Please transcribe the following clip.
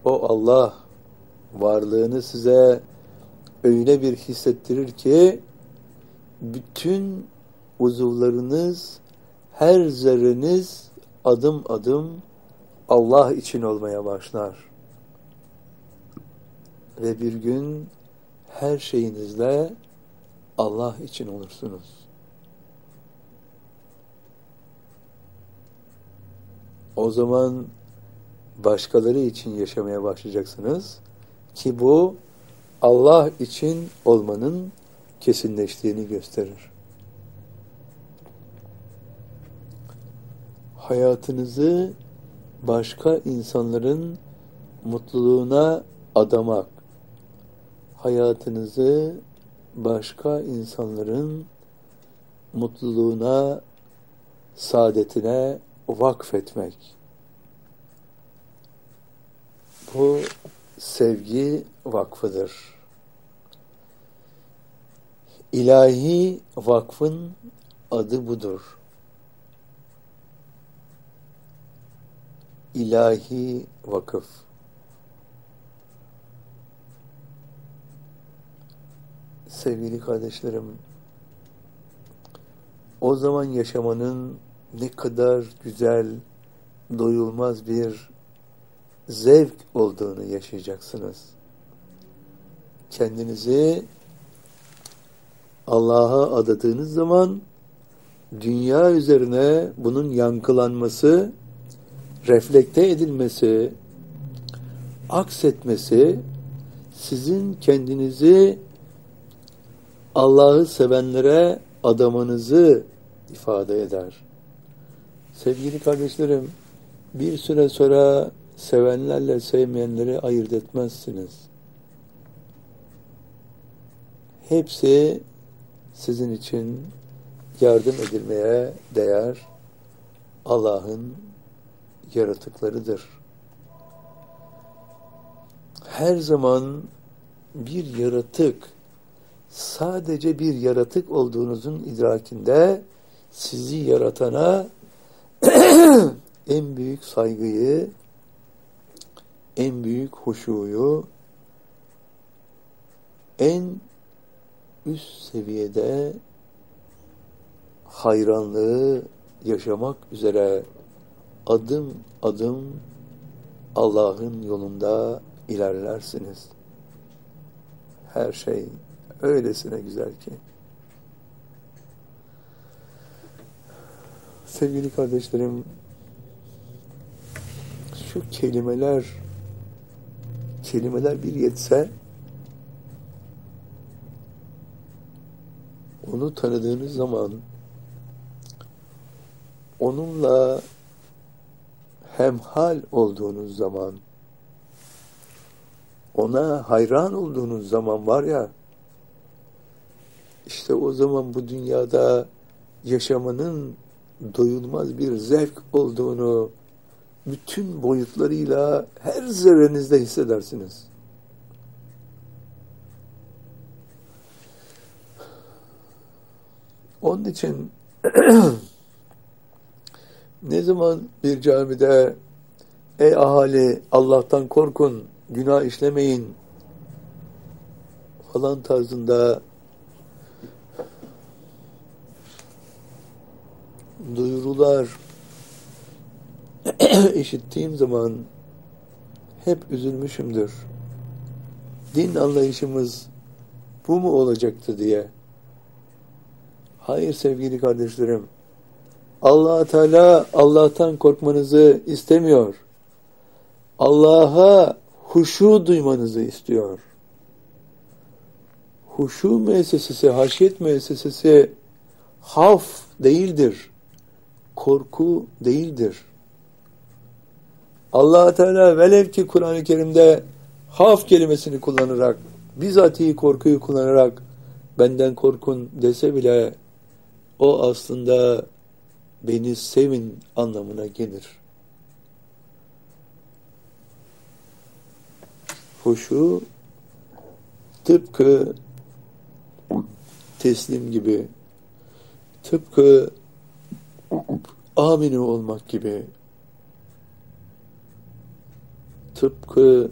o Allah varlığını size öyle bir hissettirir ki bütün uzuvlarınız, her zerreniz adım adım Allah için olmaya başlar. Ve bir gün her şeyinizle Allah için olursunuz. O zaman başkaları için yaşamaya başlayacaksınız ki bu Allah için olmanın kesinleştiğini gösterir. Hayatınızı başka insanların mutluluğuna adamak, hayatınızı başka insanların mutluluğuna, saadetine vakfetmek. Bu sevgi vakfıdır. İlahi vakfın adı budur. İlahi vakıf. Sevgili kardeşlerim, o zaman yaşamanın ne kadar güzel, doyulmaz bir zevk olduğunu yaşayacaksınız. Kendinizi Allah'a adadığınız zaman dünya üzerine bunun yankılanması, reflekte edilmesi, aksetmesi sizin kendinizi Allah'ı sevenlere adamanızı ifade eder. Sevgili kardeşlerim, bir süre sonra sevenlerle sevmeyenleri ayırt etmezsiniz. Hepsi sizin için yardım edilmeye değer Allah'ın yaratıklarıdır. Her zaman bir yaratık, sadece bir yaratık olduğunuzun idrakinde sizi yaratana en büyük saygıyı, en büyük huşuyu, en üst seviyede hayranlığı yaşamak üzere adım adım Allah'ın yolunda ilerlersiniz. Her şey öylesine güzel ki. Sevgili kardeşlerim, şu kelimeler bir yetse, onu tanıdığınız zaman, onunla hemhal olduğunuz zaman, ona hayran olduğunuz zaman var ya, işte o zaman bu dünyada yaşamanın doyulmaz bir zevk olduğunu bütün boyutlarıyla her zerrenizde hissedersiniz. Onun için ne zaman bir camide ey ahali Allah'tan korkun, günah işlemeyin falan tarzında duyurular işittiğim zaman hep üzülmüşümdür. Din anlayışımız bu mu olacaktı diye. Hayır sevgili kardeşlerim. Allah Teala Allah'tan korkmanızı istemiyor. Allah'a huşu duymanızı istiyor. Huşu müessesesi, haşyet müessesesi havf değildir. Korku değildir. Allah Teala velev ki Kur'an-ı Kerim'de havf kelimesini kullanarak, bizatihi korkuyu kullanarak benden korkun dese bile o aslında beni sevin anlamına gelir. Huşu tıpkı teslim gibi, tıpkı aminu olmak gibi, tıpkı